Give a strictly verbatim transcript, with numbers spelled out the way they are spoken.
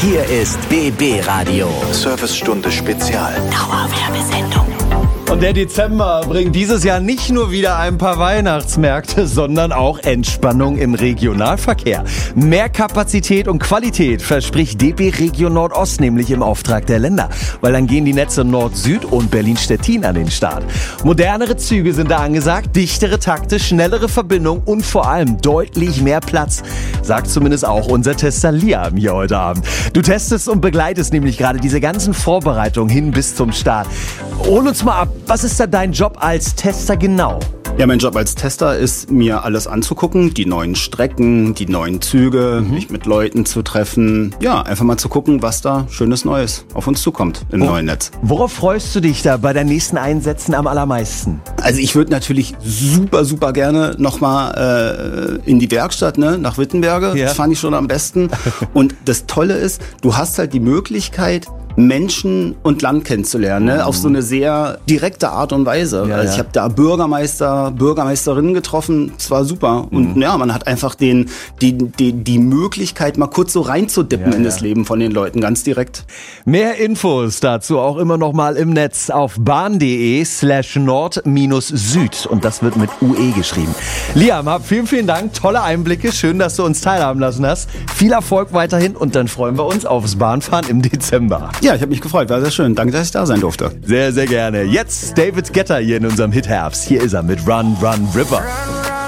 Hier ist B B Radio. Servicestunde Spezial. Dauerwerbesendung. Und der Dezember bringt dieses Jahr nicht nur wieder ein paar Weihnachtsmärkte, sondern auch Entspannung im Regionalverkehr. Mehr Kapazität und Qualität verspricht D B Region Nordost nämlich im Auftrag der Länder. Weil dann gehen die Netze Nord-Süd und Berlin-Stettin an den Start. Modernere Züge sind da angesagt, dichtere Takte, schnellere Verbindung und vor allem deutlich mehr Platz. Sagt zumindest auch unser Tester Liam hier heute Abend. Du testest und begleitest nämlich gerade diese ganzen Vorbereitungen hin bis zum Start. Hol uns mal ab. Was ist da dein Job als Tester genau? Ja, mein Job als Tester ist, mir alles anzugucken, die neuen Strecken, die neuen Züge, mhm. mich mit Leuten zu treffen. Ja, einfach mal zu gucken, was da Schönes Neues auf uns zukommt im Wo, neuen Netz. Worauf freust du dich da bei deinen nächsten Einsätzen am allermeisten? Also ich würde natürlich super, super gerne nochmal äh, in die Werkstatt, ne, nach Wittenberge. Ja. Das fand ich schon am besten. Und das Tolle ist, du hast halt die Möglichkeit, Menschen und Land kennenzulernen, ne? Auf so eine sehr direkte Art und Weise. Ja, also ja. ich habe da Bürgermeister, Bürgermeisterinnen getroffen, es war super. Und mhm. ja, man hat einfach den, die, die, die Möglichkeit, mal kurz so reinzudippen ja, in ja. das Leben von den Leuten, ganz direkt. Mehr Infos dazu auch immer noch mal im Netz auf bahn.de slash nord minus süd. Und das wird mit U E geschrieben. Liam, vielen, vielen Dank. Tolle Einblicke. Schön, dass du uns teilhaben lassen hast. Viel Erfolg weiterhin und dann freuen wir uns aufs Bahnfahren im Dezember. Ja, ich habe mich gefreut, war sehr schön. Danke, dass ich da sein durfte. Sehr, sehr gerne. Jetzt David Guetta hier in unserem Hit Herbst. Hier ist er mit Run, Run, River.